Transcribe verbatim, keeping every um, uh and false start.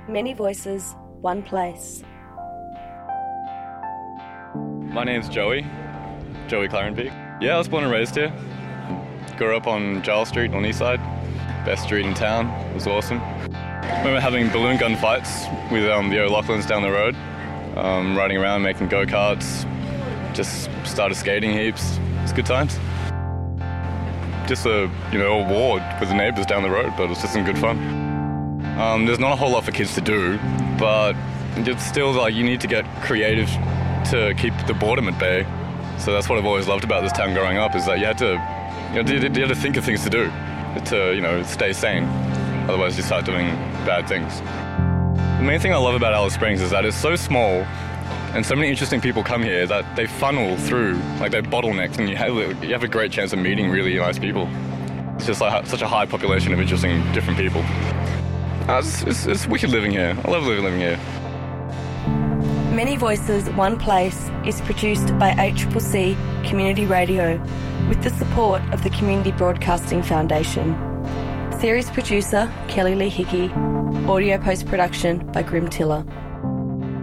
Many voices, one place. My name's Joey, Joey Clarenbeek. Yeah, I was born and raised here. Grew up on Giles Street on the east side. Best street in town. It was awesome. I remember having balloon gun fights with um, the O'Loughlin's down the road, um, riding around, making go-karts, just started skating heaps. It's good times. Just a, you know, a war with the neighbours down the road, but it was just some good fun. Um, there's not a whole lot for kids to do, but it's still like you need to get creative to keep the boredom at bay. So that's what I've always loved about this town growing up, is that you had to, you know, you had to think of things to do to, you know, stay sane. Otherwise you start doing bad things. The main thing I love about Alice Springs is that it's so small and so many interesting people come here that they funnel through, like they're bottlenecks, and you have, you have a great chance of meeting really nice people. It's just like such a high population of interesting, different people. Uh, it's, it's, it's wicked living here. I love living, living here. Many Voices, One Place is produced by H C C Community Radio with the support of the Community Broadcasting Foundation. Series producer Kelly Lee Hickey. Audio post-production by Grim Tiller.